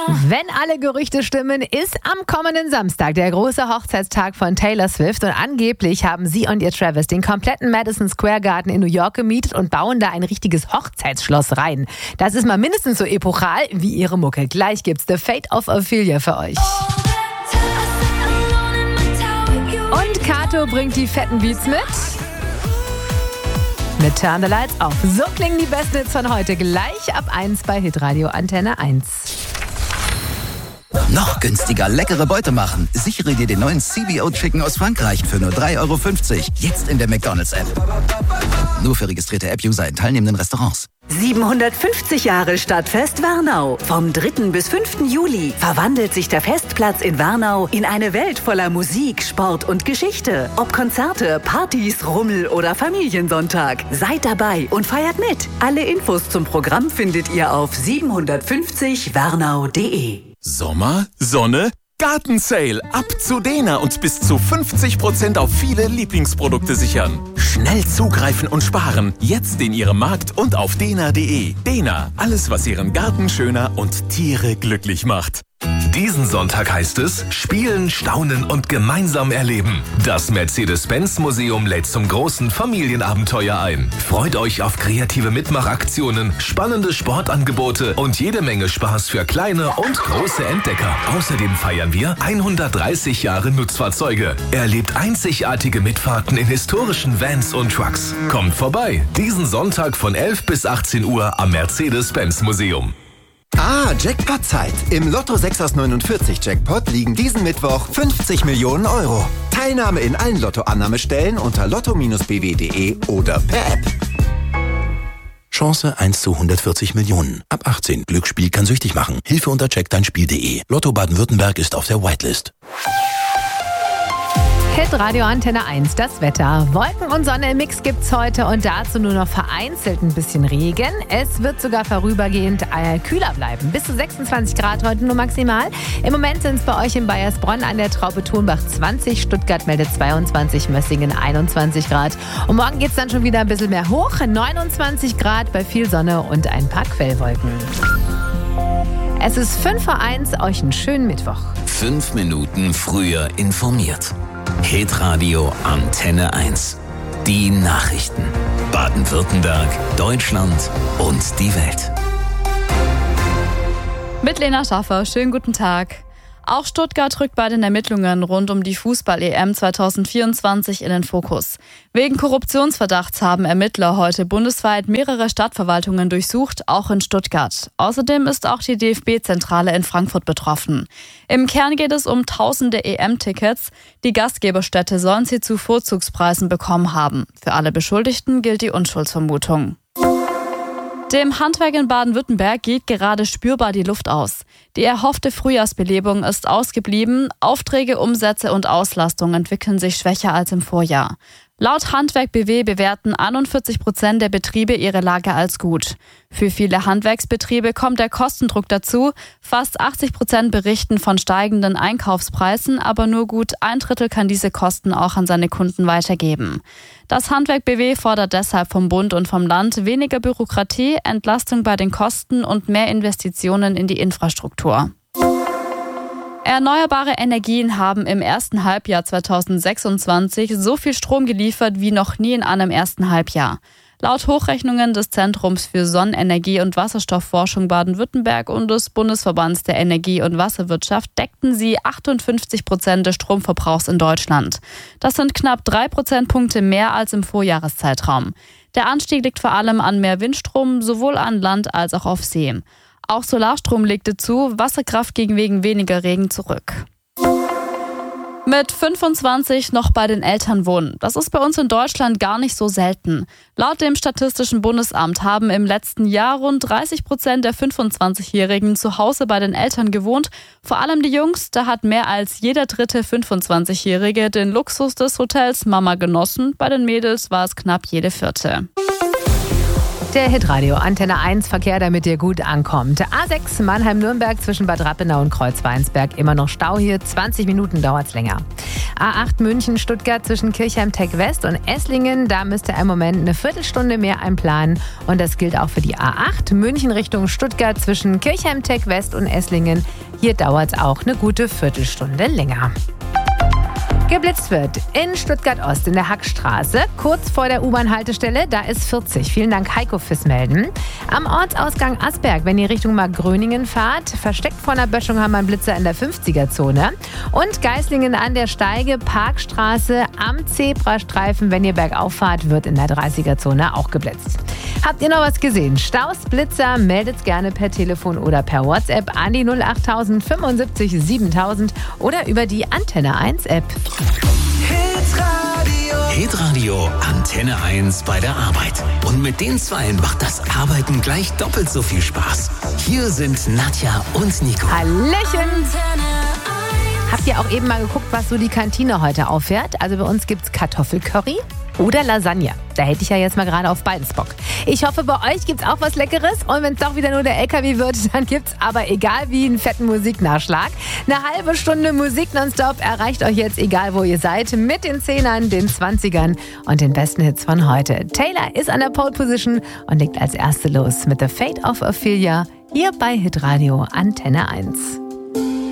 Wenn alle Gerüchte stimmen, ist am kommenden Samstag der große Hochzeitstag von Taylor Swift und angeblich haben sie und ihr Travis den kompletten Madison Square Garden in New York gemietet und bauen da ein richtiges Hochzeitsschloss rein. Das ist mal mindestens so epochal wie ihre Mucke. Gleich gibt's The Fate of Ophelia für euch. Und Kato bringt die fetten Beats mit Turn the Lights Off. So klingen die besten Hits von heute gleich ab 1 bei Hitradio Antenne 1. Noch günstiger leckere Beute machen. Sichere dir den neuen CBO Chicken aus Frankreich für nur 3,50 €. Jetzt in der McDonald's-App. Nur für registrierte App-User in teilnehmenden Restaurants. 750 Jahre Stadtfest Warnau. Vom 3. bis 5. Juli verwandelt sich der Festplatz in Warnau in eine Welt voller Musik, Sport und Geschichte. Ob Konzerte, Partys, Rummel oder Familiensonntag. Seid dabei und feiert mit. Alle Infos zum Programm findet ihr auf 750warnau.de. Sommer, Sonne, Gartensale. Ab zu Dena und bis zu 50% auf viele Lieblingsprodukte sichern. Schnell zugreifen und sparen. Jetzt in Ihrem Markt und auf dena.de. Dena, alles was Ihren Garten schöner und Tiere glücklich macht. Diesen Sonntag heißt es Spielen, Staunen und gemeinsam erleben. Das Mercedes-Benz-Museum lädt zum großen Familienabenteuer ein. Freut euch auf kreative Mitmachaktionen, spannende Sportangebote und jede Menge Spaß für kleine und große Entdecker. Außerdem feiern wir 130 Jahre Nutzfahrzeuge. Erlebt einzigartige Mitfahrten in historischen Vans und Trucks. Kommt vorbei, diesen Sonntag von 11 bis 18 Uhr am Mercedes-Benz-Museum. Jackpot-Zeit. Im Lotto 6 aus 49 Jackpot liegen diesen Mittwoch 50 Millionen €. Teilnahme in allen Lottoannahmestellen unter lotto-bw.de oder per App. Chance 1 zu 140 Millionen. Ab 18. Glücksspiel kann süchtig machen. Hilfe unter checkdeinspiel.de. Lotto Baden-Württemberg ist auf der Whitelist. Hitradio Antenne 1, das Wetter. Wolken und Sonne im Mix gibt's heute und dazu nur noch vereinzelt ein bisschen Regen. Es wird sogar vorübergehend kühler bleiben. Bis zu 26 Grad heute nur maximal. Im Moment sind es bei euch in Baiersbronn an der Traube Thunbach 20, Stuttgart meldet 22, Mössingen 21 Grad. Und morgen geht's dann schon wieder ein bisschen mehr hoch. 29 Grad bei viel Sonne und ein paar Quellwolken. Es ist 5:01, euch einen schönen Mittwoch. 5 Minuten früher informiert. Hitradio Antenne 1. Die Nachrichten. Baden-Württemberg, Deutschland und die Welt. Mit Lena Schaffer, schönen guten Tag. Auch Stuttgart rückt bei den Ermittlungen rund um die Fußball-EM 2024 in den Fokus. Wegen Korruptionsverdachts haben Ermittler heute bundesweit mehrere Stadtverwaltungen durchsucht, auch in Stuttgart. Außerdem ist auch die DFB-Zentrale in Frankfurt betroffen. Im Kern geht es um tausende EM-Tickets. Die Gastgeberstädte sollen sie zu Vorzugspreisen bekommen haben. Für alle Beschuldigten gilt die Unschuldsvermutung. Dem Handwerk in Baden-Württemberg geht gerade spürbar die Luft aus. Die erhoffte Frühjahrsbelebung ist ausgeblieben. Aufträge, Umsätze und Auslastung entwickeln sich schwächer als im Vorjahr. Laut Handwerk BW bewerten 41% der Betriebe ihre Lage als gut. Für viele Handwerksbetriebe kommt der Kostendruck dazu. Fast 80% berichten von steigenden Einkaufspreisen, aber nur gut 1/3 kann diese Kosten auch an seine Kunden weitergeben. Das Handwerk BW fordert deshalb vom Bund und vom Land weniger Bürokratie, Entlastung bei den Kosten und mehr Investitionen in die Infrastruktur. Erneuerbare Energien haben im ersten Halbjahr 2026 so viel Strom geliefert wie noch nie in einem ersten Halbjahr. Laut Hochrechnungen des Zentrums für Sonnenenergie und Wasserstoffforschung Baden-Württemberg und des Bundesverbands der Energie- und Wasserwirtschaft deckten sie 58% des Stromverbrauchs in Deutschland. Das sind knapp 3 Prozentpunkte mehr als im Vorjahreszeitraum. Der Anstieg liegt vor allem an mehr Windstrom, sowohl an Land als auch auf See. Auch Solarstrom legte zu, Wasserkraft ging wegen weniger Regen zurück. Mit 25 noch bei den Eltern wohnen. Das ist bei uns in Deutschland gar nicht so selten. Laut dem Statistischen Bundesamt haben im letzten Jahr rund 30% der 25-Jährigen zu Hause bei den Eltern gewohnt. Vor allem die Jungs, da hat mehr als jeder dritte 25-Jährige den Luxus des Hotels Mama genossen. Bei den Mädels war es knapp jede vierte. Der Hitradio Antenne 1 Verkehr, damit ihr gut ankommt. A6 Mannheim-Nürnberg zwischen Bad Rappenau und Kreuzweinsberg. Immer noch Stau hier, 20 Minuten dauert's länger. A8 München-Stuttgart zwischen Kirchheim-Tech-West und Esslingen. Da müsst ihr im Moment eine Viertelstunde mehr einplanen. Und das gilt auch für die A8 München Richtung Stuttgart zwischen Kirchheim-Tech-West und Esslingen. Hier dauert's auch eine gute Viertelstunde länger. Geblitzt wird in Stuttgart-Ost in der Hackstraße, kurz vor der U-Bahn-Haltestelle, da ist 40. Vielen Dank, Heiko, fürs Melden. Am Ortsausgang Asberg, wenn ihr Richtung Markgröningen fahrt, versteckt vor einer Böschung haben wir einen Blitzer in der 50er-Zone. Und Geislingen an der Steige, Parkstraße am Zebrastreifen, wenn ihr bergauf fahrt, wird in der 30er-Zone auch geblitzt. Habt ihr noch was gesehen? Staus, Blitzer, meldet's gerne per Telefon oder per WhatsApp an die 08000 75 7000 oder über die Antenne 1 App. Hitradio Antenne 1 bei der Arbeit. Und mit den Zweien macht das Arbeiten gleich doppelt so viel Spaß. Hier sind Nadja und Nico. Hallöchen! Habt ihr auch eben mal geguckt, was so die Kantine heute auffährt? Also bei uns gibt's Kartoffelcurry oder Lasagne. Da hätte ich ja jetzt mal gerade auf beides Bock. Ich hoffe, bei euch gibt's auch was Leckeres. Und wenn es doch wieder nur der LKW wird, dann gibt's aber egal wie einen fetten Musiknachschlag. Eine halbe Stunde Musik nonstop erreicht euch jetzt, egal wo ihr seid, mit den 10ern, den 20ern und den besten Hits von heute. Taylor ist an der Pole Position und legt als Erste los mit The Fate of Ophelia hier bei Hitradio Antenne 1.